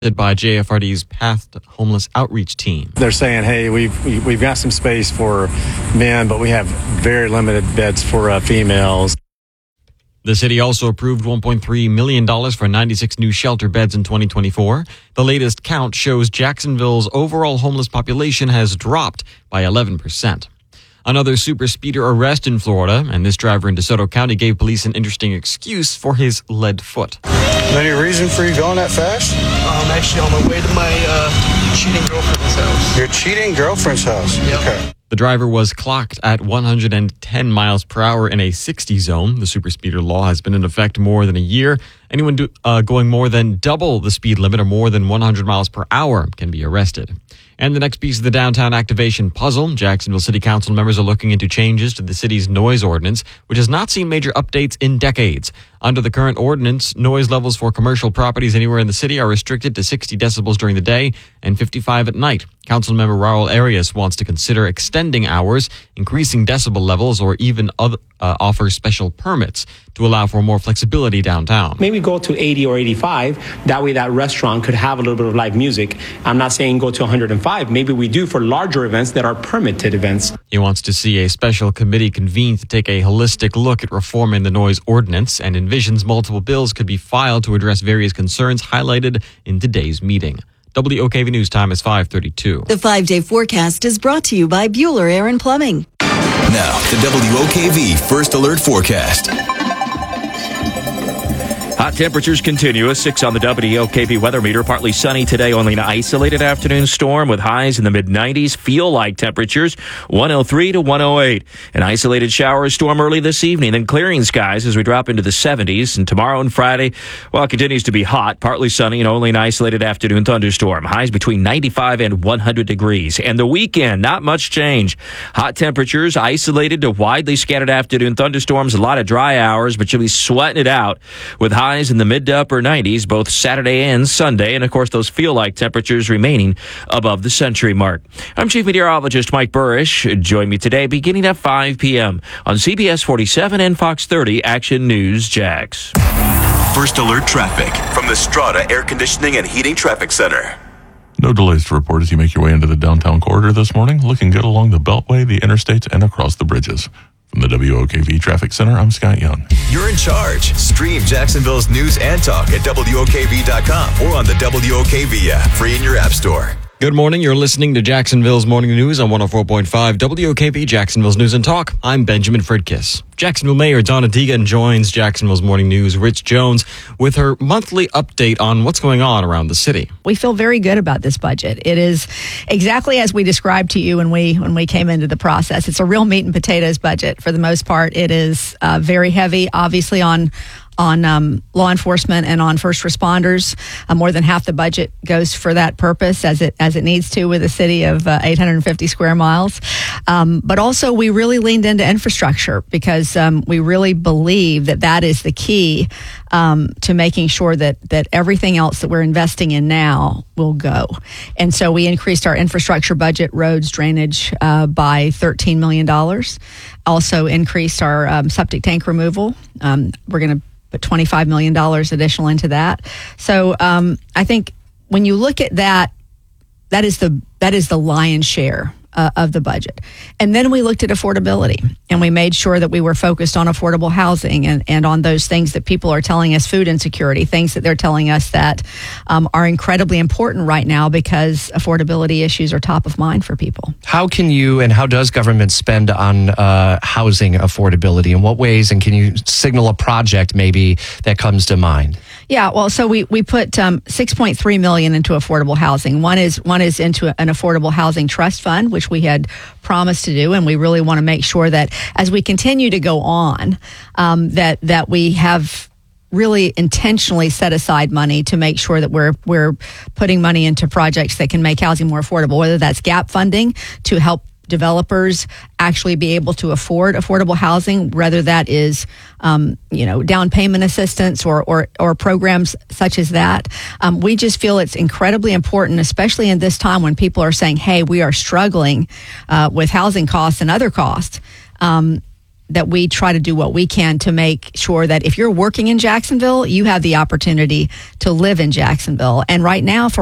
by JFRD's Path to Homeless outreach team. They're saying, hey, we've got some space for men, but we have very limited beds for females. The city also approved $1.3 million for 96 new shelter beds in 2024. The latest count shows Jacksonville's overall homeless population has dropped by 11%. Another super speeder arrest in Florida, and this driver in DeSoto County gave police an interesting excuse for his lead foot. Any reason for you going that fast? I'm actually on my way to my cheating girlfriend's house. Your cheating girlfriend's house? Yep. Okay. The driver was clocked at 110 miles per hour in a 60 zone. The super speeder law has been in effect more than a year. Anyone going more than double the speed limit or more than 100 miles per hour can be arrested. And the next piece of the downtown activation puzzle, Jacksonville City Council members are looking into changes to the city's noise ordinance, which has not seen major updates in decades. Under the current ordinance, noise levels for commercial properties anywhere in the city are restricted to 60 decibels during the day and 55 at night. Councilmember Raul Arias wants to consider extending hours, increasing decibel levels, or even offer special permits to allow for more flexibility downtown. Maybe go to 80 or 85. That way that restaurant could have a little bit of live music. I'm not saying go to 105. Maybe we do for larger events that are permitted events. He wants to see a special committee convened to take a holistic look at reforming the noise ordinance and envisions multiple bills could be filed to address various concerns highlighted in today's meeting. WOKV News time is 5:32. The 5-day forecast is brought to you by Bueller Air and Plumbing. Now, the WOKV First Alert Forecast. Hot temperatures continue. 6 on the WOKV weather meter. Partly sunny today, only an isolated afternoon storm with highs in the mid-90s. Feel like temperatures 103 to 108. An isolated shower storm early this evening, then clearing skies as we drop into the 70s. And tomorrow and Friday, well, it continues to be hot, partly sunny, and only an isolated afternoon thunderstorm. Highs between 95 and 100 degrees. And the weekend, not much change. Hot temperatures, isolated to widely scattered afternoon thunderstorms, a lot of dry hours, but you'll be sweating it out with highs in the mid to upper 90s both Saturday and Sunday, and of course those feel like temperatures remaining above the century mark. I'm Chief Meteorologist Mike Burrish. Join me today beginning at 5 p.m. on CBS 47 and Fox 30 Action News Jax. First Alert Traffic from the Strata Air Conditioning and Heating Traffic Center. No delays to report as you make your way into the downtown corridor this morning. Looking good along the Beltway, the interstates, and across the bridges. From the WOKV Traffic Center, I'm Scott Young. You're in charge. Stream Jacksonville's news and talk at WOKV.com or on the WOKV app, free in your app store. Good morning. You're listening to Jacksonville's Morning News on 104.5 WOKV, Jacksonville's News and Talk. I'm Benjamin Fridkiss. Jacksonville Mayor Donna Deegan joins Jacksonville's Morning News, Rich Jones, with her monthly update on what's going on around the city. We feel very good about this budget. It is exactly as we described to you when we came into the process. It's a real meat and potatoes budget for the most part. It is very heavy, obviously, on law enforcement and on first responders. More than half the budget goes for that purpose, as it needs to, with a city of 850 square miles. But also, we really leaned into infrastructure because we really believe that is the key to making sure that everything else that we're investing in now will go. And so we increased our infrastructure budget, roads, drainage, by $13 million. Also increased our septic tank removal. We're going to put $25 million additional into that. So I think when you look at that is the lion's share of the budget. And then we looked at affordability, and we made sure that we were focused on affordable housing and on those things that people are telling us, food insecurity, things that they're telling us that are incredibly important right now because affordability issues are top of mind for people. How can you and how does government spend on housing affordability? In what ways? And can you signal a project maybe that comes to mind? Yeah, well, so we put $6.3 million into affordable housing. One is into an affordable housing trust fund, which we had promised to do, and we really want to make sure that as we continue to go on, that we have really intentionally set aside money to make sure that we're putting money into projects that can make housing more affordable, whether that's gap funding to help developers actually be able to afford affordable housing, whether that is, down payment assistance or programs such as that. We just feel it's incredibly important, especially in this time when people are saying, hey, we are struggling with housing costs and other costs, that we try to do what we can to make sure that if you're working in Jacksonville, you have the opportunity to live in Jacksonville. And right now, for